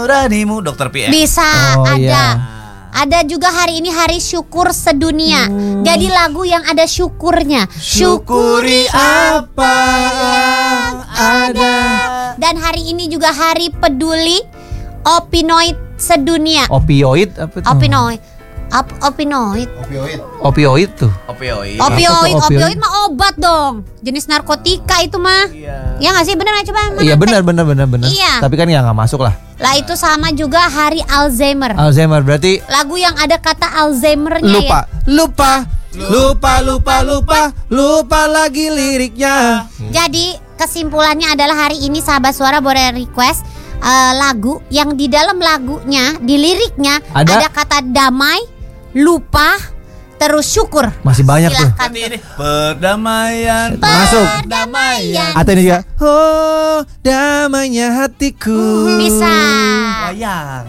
Nuranimu Dokter PM. Bisa ada. Iya. Ada juga hari ini hari syukur sedunia. Jadi lagu yang ada syukurnya. Syukuri apa yang ada. Dan hari ini juga hari peduli opioid sedunia. Opioid apa tuh? Opioid. Opioid tuh. Opioid. Opioid mah obat dong. Jenis narkotika itu mah. Iya. Ya nggak sih, bener nggak, coba? Iya benar. Iya. Tapi kan ya nggak masuk lah. Lah itu sama juga hari Alzheimer. Alzheimer berarti Lagu yang ada kata Alzheimer-nya lupa, ya. lupa lagi liriknya. Jadi kesimpulannya adalah hari ini sahabat suara boleh request lagu yang di dalam lagunya, di liriknya ada kata damai, lupa, terus syukur. Masih banyak tuh. Silahkan Ini perdamaian. Masuk. Perdamaian. Atau ini juga. Oh, damainya hatiku. Bisa. Bayang.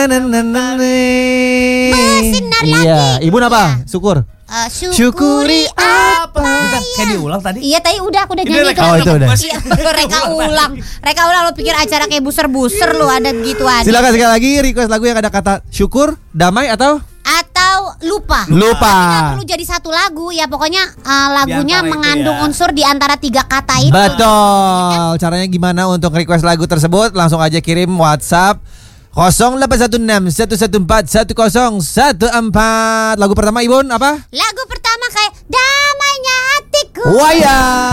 Bersinar lagi. Iya, Ibu apa? Syukur. Syukuri apa? Bukan, kayak diulang tadi. Iya tadi udah aku udah Ini nyanyi reka- Oh, itu udah. Iya, Reka ulang lo pikir acara kayak buser lo ada gituan. Silakan sekali lagi request lagu yang ada kata syukur, damai atau Lupa. lupa. Nggak perlu jadi satu lagu ya, pokoknya lagunya Di antara itu mengandung ya. unsur di antara 3 kata itu. Betul. Caranya gimana untuk request lagu tersebut? Langsung aja kirim WhatsApp 0816 11410114. Lagu pertama Ibun apa? Lagu pertama kayak damainya hatiku. Waya.